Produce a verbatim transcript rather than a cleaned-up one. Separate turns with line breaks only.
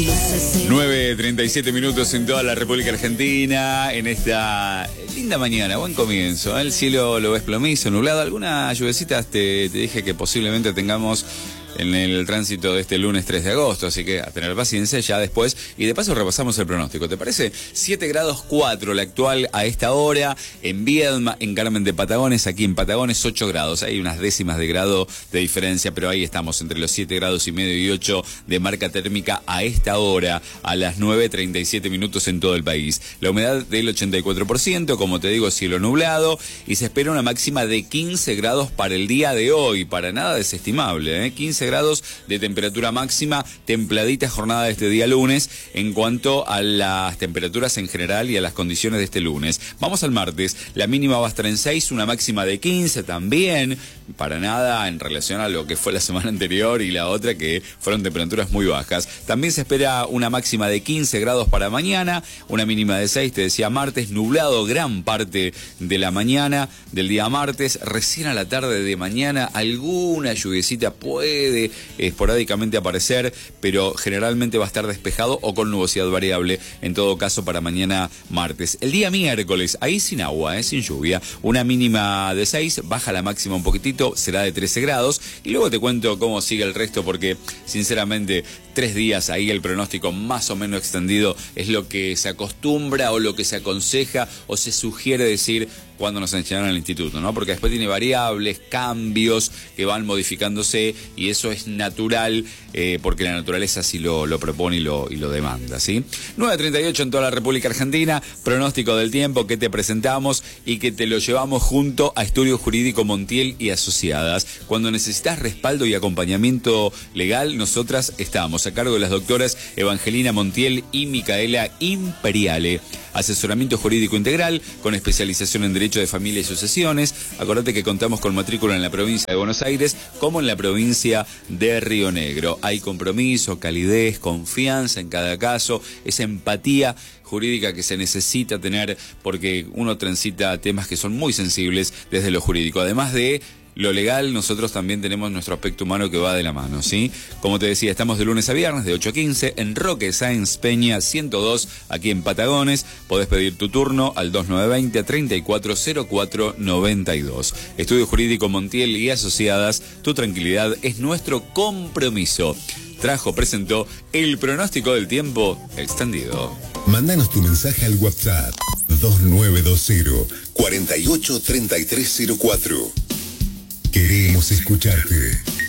nueve treinta y siete minutos en toda la República Argentina, en esta linda mañana, buen comienzo, ¿eh? El cielo lo ves plomizo, nublado, algunas lluvecitas te, te dije que posiblemente tengamos en el tránsito de este lunes tres de agosto, así que a tener paciencia ya después, y de paso repasamos el pronóstico, ¿te parece? siete grados cuatro la actual a esta hora, en Viedma, en Carmen de Patagones, aquí en Patagones ocho grados, hay unas décimas de grado de diferencia, pero ahí estamos entre los siete grados y medio y ocho de marca térmica a esta hora, a las nueve treinta y siete minutos en todo el país. La humedad del ochenta y cuatro por ciento, como te digo, cielo nublado, y se espera una máxima de quince grados para el día de hoy, para nada desestimable, ¿eh? quince grados de temperatura máxima, templadita jornada de este día lunes en cuanto a las temperaturas en general y a las condiciones de este lunes. Vamos al martes, la mínima va a estar en seis, una máxima de quince también, para nada en relación a lo que fue la semana anterior y la otra que fueron temperaturas muy bajas. También se espera una máxima de quince grados para mañana, una mínima de seis, te decía martes, nublado gran parte de la mañana del día martes, recién a la tarde de mañana alguna lluviecita puede esporádicamente aparecer, pero generalmente va a estar despejado o con nubosidad variable, en todo caso para mañana martes. El día miércoles, ahí sin agua, ¿eh? sin lluvia, una mínima de seis, baja la máxima un poquitito, será de trece grados, y luego te cuento cómo sigue el resto, porque sinceramente tres días ahí el pronóstico más o menos extendido es lo que se acostumbra o lo que se aconseja o se sugiere decir cuando nos enseñaron en el instituto, ¿no? Porque después tiene variables, cambios que van modificándose y eso es natural eh, porque la naturaleza así lo, lo propone y lo, y lo demanda, ¿sí? nueve treinta y ocho en toda la República Argentina, pronóstico del tiempo que te presentamos y que te lo llevamos junto a Estudio Jurídico Montiel y Asociadas. Cuando necesitas respaldo y acompañamiento legal, nosotras estamos a cargo de las doctoras Evangelina Montiel y Micaela Imperiale. Asesoramiento jurídico integral con especialización en Derecho de Familia y Sucesiones. Acordate que contamos con matrícula en la provincia de Buenos Aires como en la provincia de Río Negro. Hay compromiso, calidez, confianza en cada caso, esa empatía jurídica que se necesita tener porque uno transita temas que son muy sensibles desde lo jurídico. Además de lo legal, nosotros también tenemos nuestro aspecto humano que va de la mano, ¿sí? Como te decía, estamos de lunes a viernes de ocho a quince en Roque Sáenz Peña ciento dos, aquí en Patagones. Podés pedir tu turno al dos nueve dos cero, tres cuatro cero cuatro nueve dos. Estudio Jurídico Montiel y Asociadas, tu tranquilidad es nuestro compromiso. Trajo, presentó el pronóstico del tiempo extendido.
Mándanos tu mensaje al WhatsApp dos nueve dos cero, cuatro ocho tres tres cero cuatro. Queremos escucharte.